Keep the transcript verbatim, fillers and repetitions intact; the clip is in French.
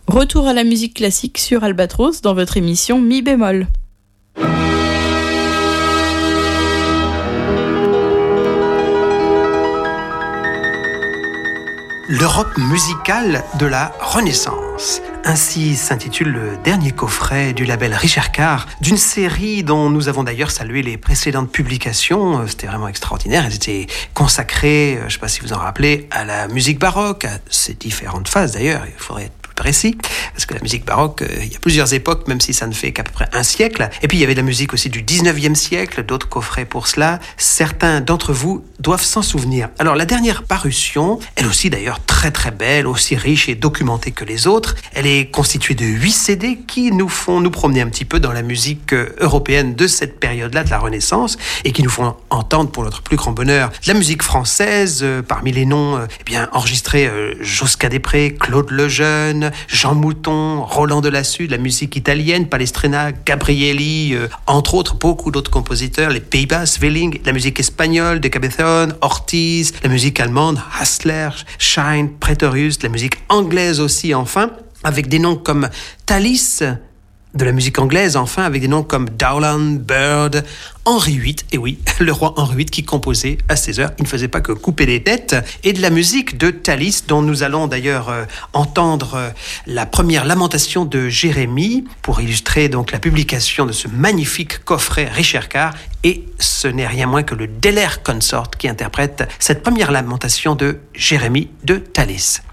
Retour à la musique classique sur Albatros dans votre émission Mi bémol. L'Europe musicale de la Renaissance. Ainsi s'intitule le dernier coffret du label Richard Carr, d'une série dont nous avons d'ailleurs salué les précédentes publications. C'était vraiment extraordinaire. Elles étaient consacrées, je ne sais pas si vous en rappelez, à la musique baroque, à ses différentes phases d'ailleurs. Il faudrait être plus précis, parce que la musique baroque, il y a plusieurs époques, même si ça ne fait qu'à peu près un siècle. Et puis il y avait de la musique aussi du dix-neuvième siècle, d'autres coffrets pour cela. Certains d'entre vous doivent s'en souvenir. Alors la dernière parution, elle aussi d'ailleurs très très belle, aussi riche et documentée que les autres, elle est constituée de huit C D qui nous font nous promener un petit peu dans la musique européenne de cette période-là, de la Renaissance, et qui nous font entendre, pour notre plus grand bonheur, de la musique française, euh, parmi les noms euh, eh bien enregistrés euh, Josquin des Prés, Claude Lejeune, Jean Mouton, Roland Delassus, de la musique italienne, Palestrina, Gabrieli, euh, entre autres beaucoup d'autres compositeurs, les Pays-Bas, Svelling, la musique espagnole, de Cabezón, Ortiz, la musique allemande, Hassler, Schein, Pretorius, la musique anglaise aussi, enfin, avec des noms comme Thalys, de la musique anglaise, enfin, avec des noms comme Dowland, Bird, Henri huit, et oui, le roi Henri huit qui composait à ses heures, il ne faisait pas que couper les têtes, et de la musique de Thalys, dont nous allons d'ailleurs euh, entendre euh, la première lamentation de Jérémie, pour illustrer donc la publication de ce magnifique coffret Richard Carr, et ce n'est rien moins que le Deller Consort qui interprète cette première lamentation de Jérémie de Thalys.